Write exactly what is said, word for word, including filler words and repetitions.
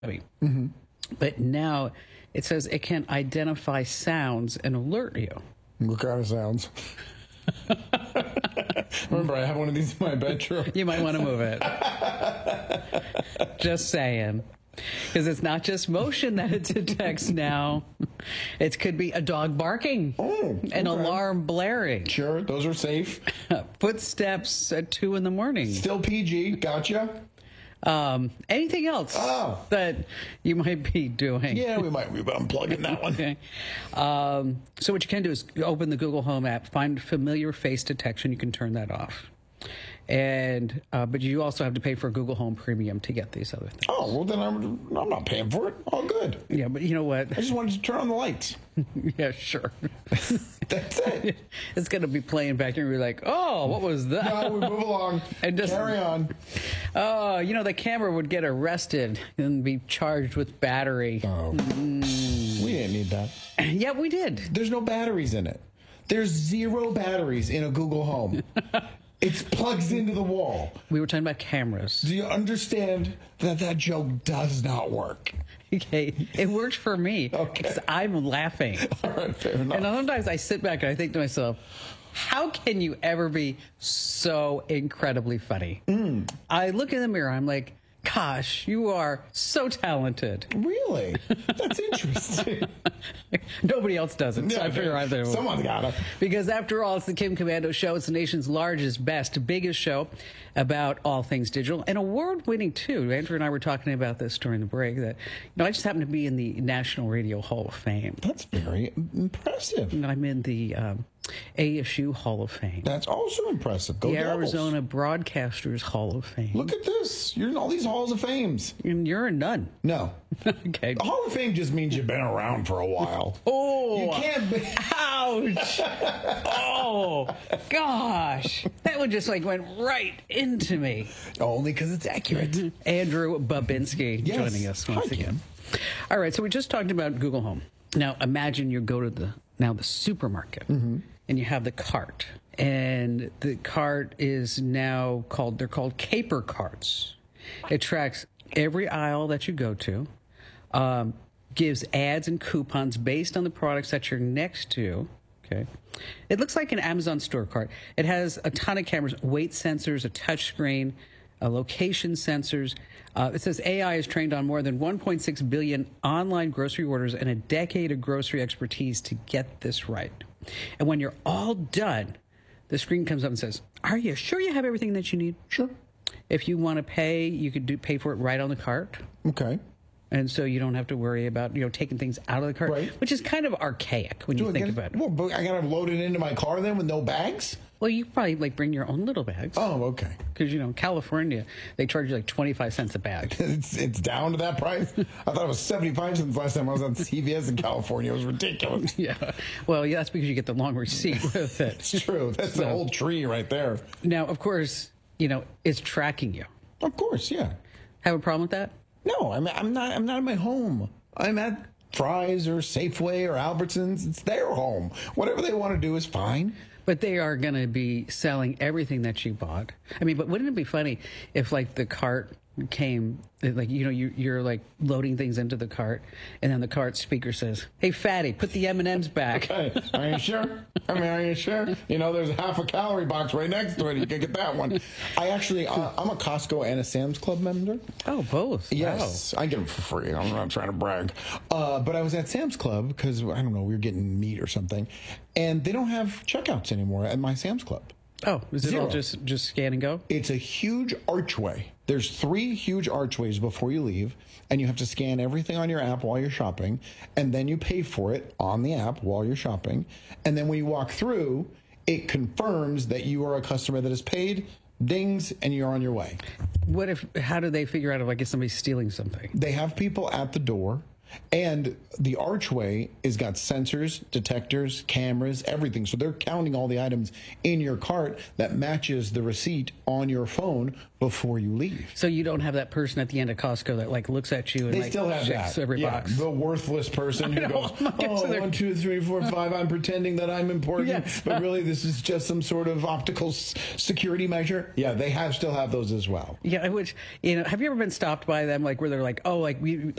Mm-hmm. But now it says it can identify sounds and alert you. What kind of sounds? Remember, I have one of these in my bedroom. You might want to move it. Just saying. Because it's not just motion that it detects now. It could be a dog barking, oh, okay. an alarm blaring. Sure, those are safe. Footsteps at two in the morning. Still P G, gotcha. Um, anything else oh. that you might be doing? Yeah, we might be unplugging that one. Okay. Um, so what you can do is open the Google Home app, find familiar face detection. You can turn that off. And uh, but you also have to pay for Google Home Premium to get these other things. Oh, well, then I'm, I'm not paying for it. All good. Yeah, but you know what? I just wanted to turn on the lights. Yeah, sure. That's it. It's going to be playing back and you're like, oh, what was that? No, we move along. And just, carry on. Oh, you know, the camera would get arrested and be charged with battery. Oh, mm. We didn't need that. Yeah, we did. There's no batteries in it. There's zero batteries in a Google Home. It plugs into the wall. We were talking about cameras. Do you understand that that joke does not work? Okay, it worked for me because okay. I'm laughing. All right, fair enough. And sometimes I sit back and I think to myself, how can you ever be so incredibly funny? Mm. I look in the mirror, I'm like, gosh, you are so talented. Really? That's interesting. Nobody else does it, so yeah, I figure out there. Someone got it. Because after all, it's the Kim Komando Show. It's the nation's largest, best, biggest show about all things digital. And award-winning, too. Andrew and I were talking about this during the break, that, you know, I just happen to be in the National Radio Hall of Fame. That's very impressive. And I'm in the um, A S U Hall of Fame. That's also impressive. Go the Devils. Arizona Broadcasters Hall of Fame. Look at this. You're in all these halls of fames. And you're in none. No. Okay. The Hall of Fame just means you've been around for a while. Oh. You can't be. Ouch. Oh, gosh. That one just like went right into me. Only because it's accurate. Andrew Babinski yes. joining us once Hi, again. All right, so we just talked about Google Home. Now, imagine you go to the now the supermarket, mm-hmm. and you have the cart. And the cart is now called, they're called caper carts. It tracks every aisle that you go to, um, gives ads and coupons based on the products that you're next to. Okay. It looks like an Amazon store cart. It has a ton of cameras, weight sensors, a touch screen, uh, location sensors. Uh, it says A I is trained on more than one point six billion online grocery orders and a decade of grocery expertise to get this right. And when you're all done, the screen comes up and says, are you sure you have everything that you need? Sure. If you want to pay, you could do pay for it right on the cart. Okay. And so you don't have to worry about, you know, taking things out of the cart, right. which is kind of archaic when do you I think get, about it. Well, but I got to load it into my car then with no bags? Well, you probably like bring your own little bags. Oh, okay. Because, you know, in California, they charge you like twenty-five cents a bag. it's it's down to that price? I thought it was seventy-five cents last time I was on C V S in California. It was ridiculous. Yeah. Well, yeah, that's because you get the long receipt with it. It's true. That's so, the whole tree right there. Now, of course, you know, it's tracking you. Of course, yeah. Have a problem with that? No, I'm I'm not I'm not at my home. I'm at Fry's or Safeway or Albertsons. It's their home. Whatever they want to do is fine. But they are going to be selling everything that you bought. I mean, but wouldn't it be funny if, like, the cart came, like, you know, you, you're, like, loading things into the cart, and then the cart speaker says, hey, fatty, put the M and M's back. Hey, are you sure? I mean, are you sure? You know, there's a half a calorie box right next to it. You can get that one. I actually, uh, I'm a Costco and a Sam's Club member. Oh, both? Yes. Wow. I get them for free. I'm not trying to brag. Uh, but I was at Sam's Club because, I don't know, we were getting meat or something, and they don't have checkouts anymore at my Sam's Club. Oh, is it Zero. all just, just scan and go? It's a huge archway. There's three huge archways before you leave, and you have to scan everything on your app while you're shopping, and then you pay for it on the app while you're shopping. And then when you walk through, it confirms that you are a customer that has paid, dings, and you're on your way. What if, how do they figure out if, I guess, somebody's stealing something? They have people at the door, And the archway has got sensors, detectors, cameras, everything. So they're counting all the items in your cart that matches the receipt on your phone before you leave. So you don't have that person at the end of Costco that like looks at you and They like still have checks that. every yeah, box. the worthless person who know. goes, Okay, so oh, they're- one, two, three, four, five, I'm pretending that I'm important, Yeah. but really this is just some sort of optical s- security measure. Yeah, they have still have those as well. Yeah, I would. You know, have you ever been stopped by them, like where they're like, "Oh, like we